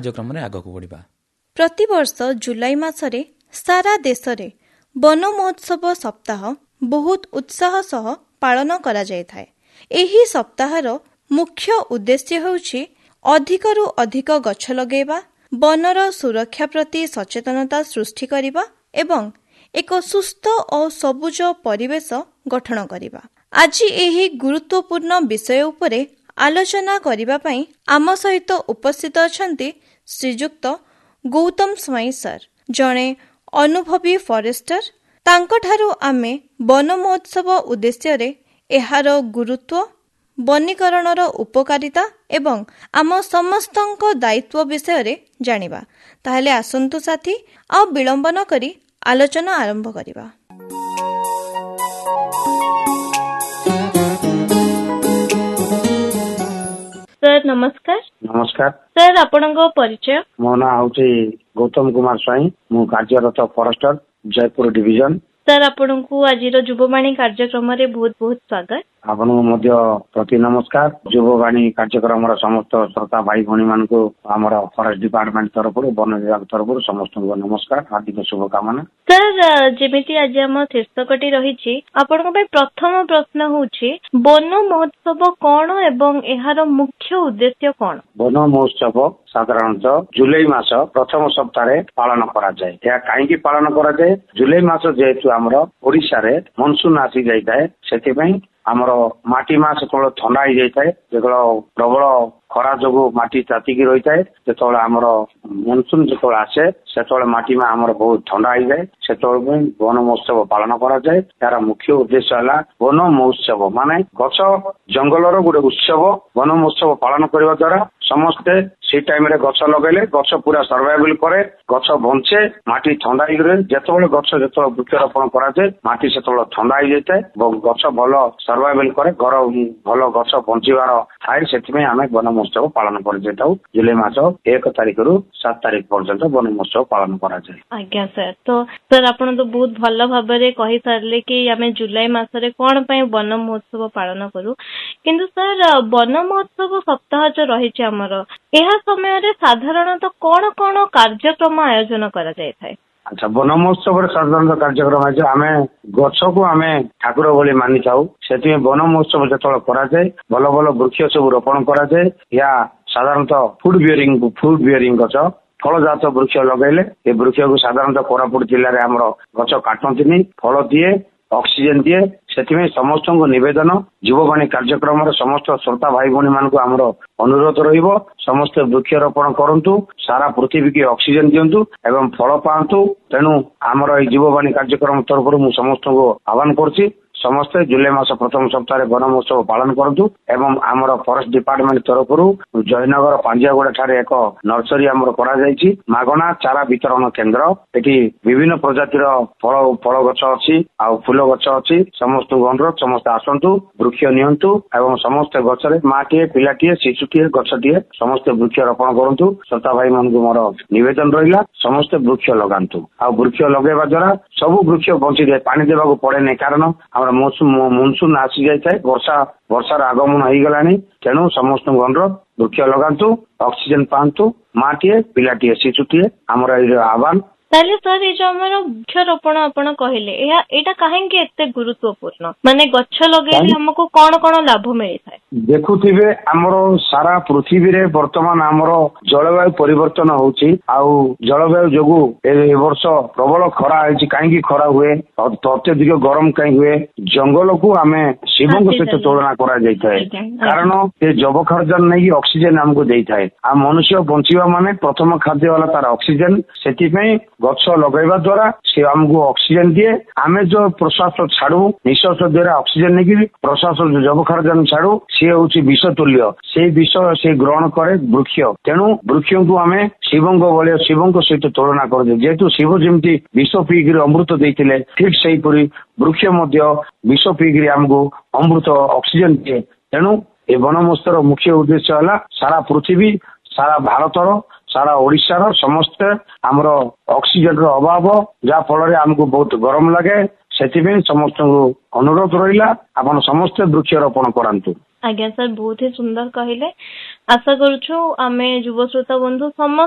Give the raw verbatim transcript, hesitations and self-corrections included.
କାର୍ଯ୍ୟକ୍ରମରେ ଆଗକୁ ବଢ଼ିବା। ପ୍ରତିବର୍ଷ ଜୁଲାଇ ମାସରେ ସାରା ଦେଶରେ ବନ ମହୋତ୍ସବ ସପ୍ତାହ ବହୁତ ଉତ୍ସାହ ସହ ପାଳନ କରାଯାଇଥାଏ। ଏହି ସପ୍ତାହର ମୁଖ୍ୟ ଉଦ୍ଦେଶ୍ୟ ହେଉଛି ଅଧିକରୁ ଅଧିକ ଗଛ ଲଗାଇବା, ବନର ସୁରକ୍ଷା ପ୍ରତି ସଚେତନତା ସୃଷ୍ଟି କରିବା ଏବଂ ଏକ ସୁସ୍ଥ ଓ ସବୁଜ ପରିବେଶ ଗଠନ କରିବା। ଆଜି ଏହି ଗୁରୁତ୍ୱପୂର୍ଣ୍ଣ ବିଷୟ ଉପରେ ଆଲୋଚନା କରିବା ପାଇଁ ଆମ ସହିତ ଉପସ୍ଥିତ ଅଛନ୍ତି ଶ୍ରୀଯୁକ୍ତ ଗୌତମ ସ୍ୱାଇଁ ସାର୍, ଜଣେ ଅନୁଭବୀ ଫରେଷ୍ଟର। ତାଙ୍କଠାରୁ ଆମେ ବନ ମହୋତ୍ସବ ଉଦ୍ଦେଶ୍ୟରେ ଏହାର ଗୁରୁତ୍ୱ, ବନୀକରଣର ଉପକାରିତା ଏବଂ ଆମ ସମସ୍ତଙ୍କ ଦାୟିତ୍ୱ ବିଷୟରେ ଜାଣିବା। ତାହେଲେ ଆସନ୍ତୁ ସାଥୀ, ଆଉ ବିଳମ୍ବ ନ କରି ଆଲୋଚନା ଆରମ୍ଭ କରିବା। ସାର୍ ନମସ୍କାର। ନମସ୍କାର ସାର୍, ଆପଣଙ୍କ ପରିଚୟ? ମୋ ନାଁ ହଉଛି ଗୌତମ କୁମାର ସ୍ୱାଇଁ। ମୁଁ କାର୍ଯ୍ୟରତ ଫରେଷ୍ଟର, ଜୟପୁର ଡିଭିଜନ। ସାର୍, ଆପଣଙ୍କୁ ଆଜିର ଯୁବବାଣୀ କାର୍ଯ୍ୟକ୍ରମରେ ବହୁତ ବହୁତ ସ୍ୱାଗତ। ଆପଣଙ୍କୁ ମଧ୍ୟ ପ୍ରତି ନମସ୍କାର। ଯୁବବାଣୀ କାର୍ଯ୍ୟକ୍ରମର ସମସ୍ତ ଶ୍ରୋତା ଭାଇ ଭଉଣୀ ମାନଙ୍କୁ ଆମର ଫରେଷ୍ଟ ଡିପାର୍ଟମେଣ୍ଟ ତରଫରୁ, ବନ ବିଭାଗ ତରଫରୁ ସମସ୍ତଙ୍କୁ ନମସ୍କାର, ହାର୍ଦ୍ଦିକ ଶୁଭକାମନା। ସାର୍, ଯେମିତି ଆଜି ଆମ ଶୀର୍ଷକଟି ରହିଛି, ଆପଣଙ୍କ ପାଇଁ ପ୍ରଥମ ପ୍ରଶ୍ନ ହେଉଛି ବନ ମହୋତ୍ସବ କଣ ଏବଂ ଏହାର ମୁଖ୍ୟ ଉଦ୍ଦେଶ୍ୟ କଣ? ବନ ମହୋତ୍ସବ ସାଧାରଣତଃ ଜୁଲାଇ ମାସ ପ୍ରଥମ ସପ୍ତାହରେ ପାଳନ କରାଯାଏ। ଏହା କାହିଁକି ପାଳନ କରାଯାଏ? ଜୁଲାଇ ମାସ ଯେହେତୁ ଆମର ଓଡିଶାରେ ମନସୁନ ଆସି ଯାଇଥାଏ, ସେଥିପାଇଁ ଆମର ମାଟି ମା ସେତେବେଳେ ଥଣ୍ଡା ହେଇଯାଇଥାଏ। ଯେତେବେଳେ ପ୍ରବଳ ଖରା ଯୋଗୁ ମାଟି ତାତିକି ରହିଥାଏ, ଯେତେବେଳେ ଆମର ମନସୁନ ଯେତେବେଳେ ଆସେ ସେତେବେଳେ ମାଟି ମା ଆମର ବହୁତ ଥଣ୍ଡା ହେଇଯାଏ। ସେତେବେଳେ ପାଇଁ ବନ ମହୋତ୍ସବ ପାଳନ କରାଯାଏ। ଏହାର ମୁଖ୍ୟ ଉଦ୍ଦେଶ୍ୟ ହେଲା ବନ ମହୋତ୍ସବ ମାନେ ଗଛ ଜଙ୍ଗଲର ଗୋଟେ ଉତ୍ସବ। ବନ ମହୋତ୍ସବ ପାଳନ କରିବା ଦ୍ୱାରା ସମସ୍ତେ ସେଇ ଟାଇମ ରେ ଗଛ ଲଗେଇଲେ ଗଛ ପୁରା ସର୍ଭାଇଭଲ କରେ, ଗଛ ବଞ୍ଚେ, ମାଟି ଥଣ୍ଡା ହେଇକି ରହେ। ଯେତେବେଳେ ଗଛ ଯେତେବେଳେ ବୃକ୍ଷରୋପଣ କରାଯାଏ ମାଟି ସେତେବେଳେ ଥଣ୍ଡା ହେଇଯାଇଥାଏ ଏବଂ ଗଛ ଭଲ ସର୍ଭାଇଭଲ କରେ, ଘର ଭଲ ଗଛ ବଞ୍ଚିବାର ଥାଏ। ସେଥିପାଇଁ ଆମେ ବନ ମହୋତ୍ସବ ପାଳନ କରିଯାଇଥାଉ। ଜୁଲାଇ ମାସ ଏକ ତାରିଖରୁ ସାତ ତାରିଖ ପର୍ଯ୍ୟନ୍ତ ବନ ମହୋତ୍ସବ ପାଳନ କରାଯାଏ। ଆଜ୍ଞା ସାର୍। ତ ସାର୍, ଆପଣ ତ ବହୁତ ଭଲ ଭାବରେ କହିସାରିଲେ କି ଆମେ ଜୁଲାଇ ମାସରେ କଣ ପାଇଁ ବନ ମହୋତ୍ସବ ପାଳନ କରୁ। କିନ୍ତୁ ସାର୍, ବନ ମହୋତ୍ସବ ସପ୍ତାହ ଯୋଉ ରହିଛି ଆମର, ଏହା ସମୟରେ ସାଧାରଣତଃ କଣ କଣ କାର୍ଯ୍ୟକ୍ରମ ଆୟୋଜନ କରାଯାଇଥାଏ? ଆଚ୍ଛା, ବନ ମହୋତ୍ସବରେ ସାଧାରଣତଃ କାର୍ଯ୍ୟକ୍ରମ ଅଛି। ଆମେ ଗଛକୁ ଆମେ ଠାକୁର ଭଳି ମାନିଥାଉ। ସେଥିପାଇଁ ବନ ମହୋତ୍ସବ ଯେତେବେଳେ କରାଯାଏ ଭଲ ଭଲ ବୃକ୍ଷ ସବୁ ରୋପଣ କରାଯାଏ। ଏହା ସାଧାରଣତଃ ଫୁଡ ବିୟରିଂ ଫୁଡ ବିୟରିଂ ଗଛ, ଫଳଜାତ ବୃକ୍ଷ ଲଗେଇଲେ ଏ ବୃକ୍ଷକୁ ସାଧାରଣତଃ କୋରାପୁଟ ଜିଲ୍ଲାରେ ଆମର ଗଛ କାଟନ୍ତିନି, ଫଳ ଦିଏ, ଅକ୍ସିଜେନ ଦିଏ। ସେଥିପାଇଁ ସମସ୍ତଙ୍କୁ ନିବେଦନ, ଯୁବବାଣୀ କାର୍ଯ୍ୟକ୍ରମରେ ସମସ୍ତ ଶ୍ରୋତା ଭାଇ ଭଉଣୀ ମାନଙ୍କୁ ଆମର ଅନୁରୋଧ ରହିବ, ସମସ୍ତେ ବୃକ୍ଷରୋପଣ କରନ୍ତୁ, ସାରା ପୃଥିବୀକି ଅକ୍ସିଜେନ ଦିଅନ୍ତୁ ଏବଂ ଫଳ ପାଆନ୍ତୁ। ତେଣୁ ଆମର ଏଇ ଯୁବବାଣୀ କାର୍ଯ୍ୟକ୍ରମ ତରଫରୁ ମୁଁ ସମସ୍ତଙ୍କୁ ଆହ୍ୱାନ କରୁଛି, ସମସ୍ତେ ଜୁଲାଇ ମାସ ପ୍ରଥମ ସପ୍ତାହରେ ବନ ମହୋତ୍ସବ ପାଳନ କରନ୍ତୁ। ଏବଂ ଆମର ଫରେଷ୍ଟ ଡିପାର୍ଟମେଣ୍ଟ ତରଫରୁ ଜୟନଗର ପାଞ୍ଜିଆଗୁଡା ଠାରେ ଏକ ନର୍ସରୀ ଆମର କରାଯାଇଛି, ମାଗଣା ଚାରା ବିତରଣ କେନ୍ଦ୍ର। ଏଠି ବିଭିନ୍ନ ପ୍ରଜାତିର ଫଳ ଫଳ ଗଛ ଅଛି, ଆଉ ଫୁଲ ଗଛ ଅଛି। ସମସ୍ତଙ୍କୁ ଅନୁରୋଧ, ସମସ୍ତେ ଆସନ୍ତୁ, ବୃକ୍ଷ ନିଅନ୍ତୁ ଏବଂ ସମସ୍ତେ ଗଛରେ ମାଟିଏ, ପିଲାଟିଏ, ଶିଶୁଟିଏ, ଗଛଟିଏ ସମସ୍ତେ ବୃକ୍ଷ ରୋପଣ କରନ୍ତୁ। ଶ୍ରୋତା ଭାଇ ମାନଙ୍କୁ ମୋର ନିବେଦନ ରହିଲା, ସମସ୍ତେ ବୃକ୍ଷ ଲଗାନ୍ତୁ। ଆଉ ବୃକ୍ଷ ଲଗେଇବା ଦ୍ୱାରା ସବୁ ବୃକ୍ଷ ବଞ୍ଚିଯାଏ, ପାଣି ଦେବାକୁ ପଡେନି। କାରଣ ଆମର ମନସୁନ ଆସି ଯାଇଥାଏ, ବର୍ଷା ବର୍ଷାର ଆଗମନ ହେଇଗଲାଣି। ତେଣୁ ସମସ୍ତଙ୍କୁ ଅନୁରୋଧ, ବୃକ୍ଷ ଲଗାନ୍ତୁ, ଅକ୍ସିଜେନ ପାଆନ୍ତୁ, ମାଟିଏ, ପିଲାଟିଏ, ଶିଶୁଟିଏ ଆମର ଏଇ ଆହ୍ୱାନ। ତାହେଲେ ସାର୍, ଏଇ ଯୋଉ ଆମର ବୃକ୍ଷରୋପଣ ଆପଣ କହିଲେ, ଏହା ଏଇଟା କାହିଁକି ଏତେ ଗୁରୁତ୍ୱପୂର୍ଣ୍ଣ? ମାନେ ଗଛ ଲଗେଇଲେ ଆମକୁ କଣ କଣ ଲାଭ ମିଳିଥାଏ? ଦେଖୁଥିବେ ଆମର ସାରା ପୃଥିବୀରେ ବର୍ତ୍ତମାନ ଆମର ଜଳବାୟୁ ପରିବର୍ତ୍ତନ ହଉଛି। ଆଉ ଜଳବାୟୁ ଯୋଗୁ ଏ ବର୍ଷ ପ୍ରବଳ ଖରା ହେଇଛି। କାହିଁକି ଖରା ହୁଏ? ଅତ୍ୟଧିକ ଗରମ କାହିଁ ହୁଏ? ଜଙ୍ଗଲକୁ ଆମେ ଶିବଙ୍କ ସହିତ ତୁଳନା କରାଯାଇଥାଏ। କାରଣ ସେ ଯବକ୍ଷାରଜାନ ନେଇକି ଅକ୍ସିଜେନ ଆମକୁ ଦେଇଥାଏ। ଆଉ ମନୁଷ୍ୟ ବଞ୍ଚିବା ମାନେ ପ୍ରଥମ ଖାଦ୍ୟ ହେଲା ତାର ଅକ୍ସିଜେନ। ସେଥିପାଇଁ ଗଛ ଲଗାଇବା ଦ୍ୱାରା ସେ ଆମକୁ ଅକ୍ସିଜେନ ଦିଏ। ଆମେ ଯୋଉ ପ୍ରଶ୍ୱାସ ଛାଡୁ, ନିଶ୍ୱାସ ଦ୍ୱାରା ଅକ୍ସିଜେନ ନେଇକି ପ୍ରଶ୍ୱାସ ଯବକ୍ଷାରଜାନ ଛାଡୁ, ସିଏ ହଉଛି ବିଷ ତୁଲ୍ୟ। ସେଇ ବିଷ ସେ ଗ୍ରହଣ କରେ ବୃକ୍ଷ। ତେଣୁ ବୃକ୍ଷକୁ ଆମେ ଶିବଙ୍କ ଭଳିଆ ଶିବଙ୍କ ସହିତ ତୁଳନା କରାଯାଏ। ଯେହେତୁ ଶିବ ଯେମିତି ବିଷ ପିଇକିରି ଅମୃତ ଦେଇଥିଲେ, ଠିକ୍ ସେହିପରି ବୃକ୍ଷ ମଧ୍ୟ ବିଷ ପିଇକିରି ଆମକୁ ଅମୃତ ଅକ୍ସିଜେନ ଦିଏ। ତେଣୁ ଏ ବନ ମହୋତ୍ସବର ମୁଖ୍ୟ ଉଦ୍ଦେଶ୍ୟ ହେଲା ସାରା ପୃଥିବୀ, ସାରା ଭାରତର, ସାରା ଓଡିଶାର ସମସ୍ତେ ଆମର ଅକ୍ସିଜେନର ଅଭାବ, ଯାହା ଫଳରେ ଆମକୁ ବହୁତ ଗରମ ଲାଗେ। ସେଥିପାଇଁ ସମସ୍ତଙ୍କୁ ଅନୁରୋଧ ରହିଲା, ଆପଣ ସମସ୍ତେ ବୃକ୍ଷରୋପଣ କରାନ୍ତୁ। ଆଜ୍ଞା ସାର୍, ବହୁତ ହି ସୁନ୍ଦର କହିଲେ। ଆଶା କରୁଛୁ ଆମେ ଯୁବ ଶ୍ରୋତା ବନ୍ଧୁ ସମସ୍ତ